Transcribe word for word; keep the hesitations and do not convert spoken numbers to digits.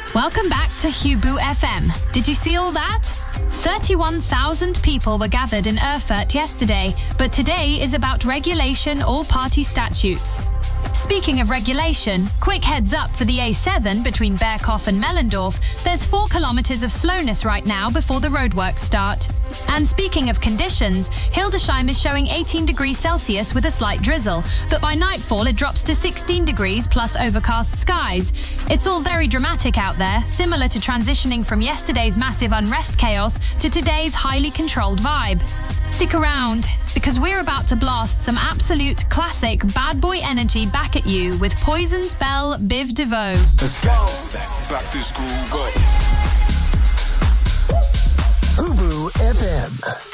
Welcome back to Hubu F M. Did you see all that? thirty-one thousand people were gathered in Erfurt yesterday, but today is about regulation or party statutes. Speaking of regulation, quick heads up for the A seven between Berkhof and Mellendorf. There's four kilometres of slowness right now before the roadworks start. And speaking of conditions, Hildesheim is showing eighteen degrees Celsius with a slight drizzle, but by nightfall it drops to sixteen degrees plus overcast skies. It's all very dramatic out there, similar to transitioning from yesterday's massive unrest chaos to today's highly controlled vibe. Stick around, because we're about to blast some absolute classic bad boy energy back at you with Poison's Belle Biv DeVoe. Let's go. Back this groove up. Hubu F M.